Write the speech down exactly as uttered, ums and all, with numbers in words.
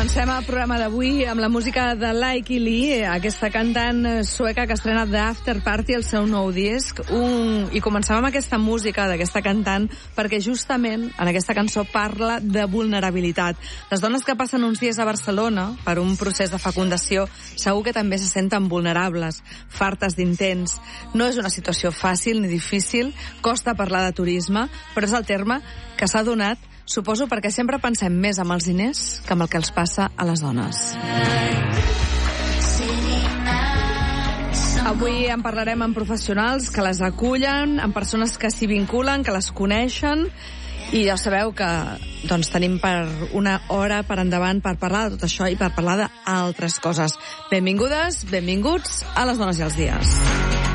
Comencem el programa d'avui amb la música de Lykke Li, aquesta cantant sueca que estrena The After Party, el seu nou disc. Un... I comencem amb aquesta música d'aquesta cantant perquè justament en aquesta cançó parla de vulnerabilitat. Les dones que passen uns dies a Barcelona per un procés de fecundació segur que també se senten vulnerables, fartes d'intents. No és una situació fàcil ni difícil, costa parlar de turisme, però és el terme que s'ha donat, suposo, perquè sempre pensem més amb els diners que amb el que els passa a les dones. Avui en parlarem amb professionals que les acullen, amb persones que s'hi vinculen, que les coneixen, i ja sabeu que doncs, tenim per una hora per endavant per parlar de tot això i per parlar d'altres coses. Benvingudes, benvinguts a Les Dones i els Dies.